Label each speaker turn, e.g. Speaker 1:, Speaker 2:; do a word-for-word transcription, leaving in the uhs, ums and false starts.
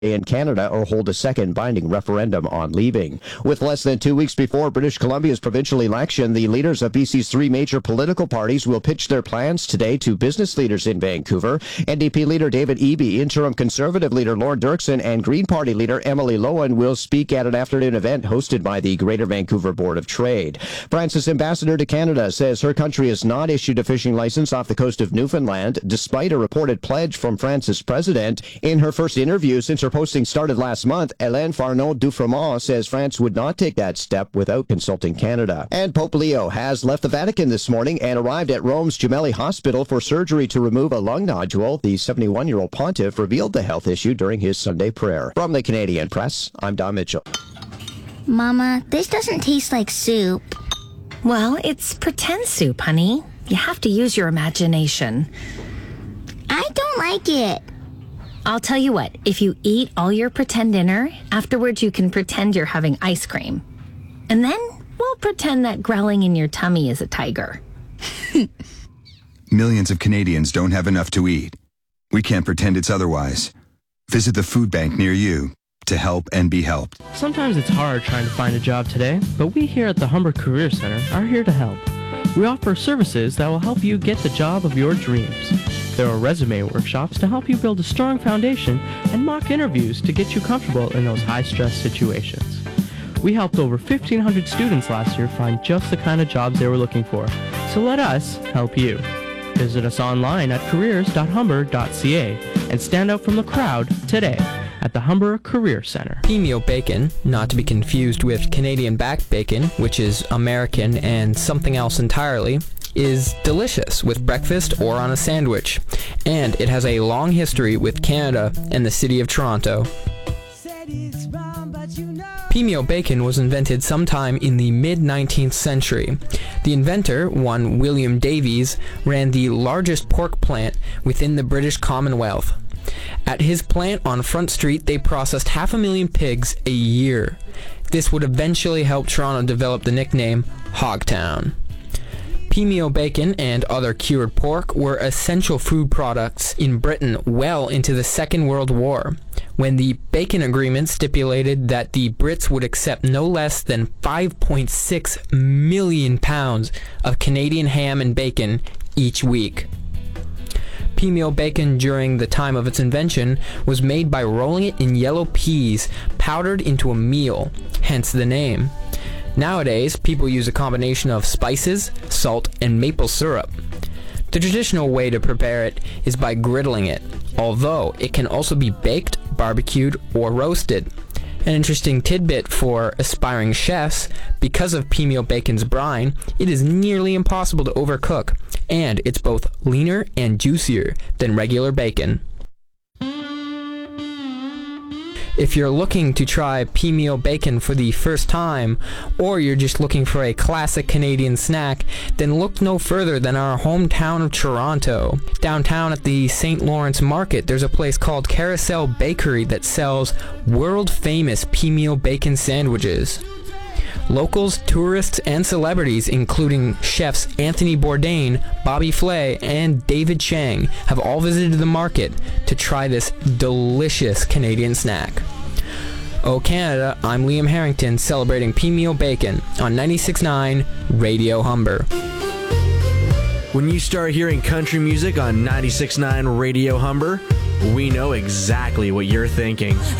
Speaker 1: in Canada or hold a second binding referendum on leaving. With less than two weeks before British Columbia's provincial election, the leaders of B C's three major political parties will pitch their plans today to business leaders in Vancouver. N D P leader David Eby, interim Conservative leader Lorne Dirksen, and Green Party leader Emily Lowen will speak at an afternoon event hosted by the Greater Vancouver Board of Trade. France's ambassador to Canada says her country has not issued a fishing license off the coast of Newfoundland, despite a reported pledge from France's president. In her first interview since her posting started last month, Hélène Farneau-Dufremont says France would not take that step without consulting Canada. And Pope Leo has left the Vatican this morning and arrived at Rome's Gemelli Hospital for surgery to remove a lung nodule. The seventy-one-year-old pontiff revealed the health issue during his Sunday prayer. From the Canadian Press, I'm Don Mitchell.
Speaker 2: Mama, this doesn't taste like soup.
Speaker 3: Well, it's pretend soup, honey. You have to use your imagination.
Speaker 2: I don't like it.
Speaker 3: I'll tell you what, if you eat all your pretend dinner, afterwards you can pretend you're having ice cream. And then we'll pretend that growling in your tummy is a tiger.
Speaker 4: Millions of Canadians don't have enough to eat. We can't pretend it's otherwise. Visit the food bank near you to help and be helped.
Speaker 5: Sometimes it's hard trying to find a job today, but we here at the Humber Career Center are here to help. We offer services that will help you get the job of your dreams. There are resume workshops to help you build a strong foundation and mock interviews to get you comfortable in those high-stress situations. We helped over fifteen hundred students last year find just the kind of jobs they were looking for, so let us help you. Visit us online at careers dot humber dot c a and stand out from the crowd today at the Humber Career Center.
Speaker 6: Pimeo bacon, not to be confused with Canadian back bacon, which is American and something else entirely, is delicious with breakfast or on a sandwich, and it has a long history with Canada and the city of Toronto. Pimeo bacon was invented sometime in the mid-nineteenth century. The inventor, one William Davies, ran the largest pork plant within the British Commonwealth. At his plant on Front Street, they processed half a million pigs a year. This would eventually help Toronto develop the nickname Hogtown. Pimeo bacon and other cured pork were essential food products in Britain well into the Second World War, when the Bacon Agreement stipulated that the Brits would accept no less than five point six million pounds of Canadian ham and bacon each week. Pimeo bacon during the time of its invention was made by rolling it in yellow peas powdered into a meal, hence the name. Nowadays, people use a combination of spices, salt, and maple syrup. The traditional way to prepare it is by griddling it, although it can also be baked, barbecued, or roasted. An interesting tidbit for aspiring chefs, because of Pimeo bacon's brine, it is nearly impossible to overcook, and it's both leaner and juicier than regular bacon. If you're looking to try Pimeo bacon for the first time, or you're just looking for a classic Canadian snack, then look no further than our hometown of Toronto. Downtown at the Saint Lawrence Market, there's a place called Carousel Bakery that sells world-famous Pimeo bacon sandwiches. Locals, tourists, and celebrities, including chefs Anthony Bourdain, Bobby Flay, and David Chang, have all visited the market to try this delicious Canadian snack. Oh Canada, I'm Liam Harrington celebrating Pimeo bacon on ninety-six point nine Radio Humber.
Speaker 7: When you start hearing country music on ninety-six point nine Radio Humber, we know exactly what you're thinking.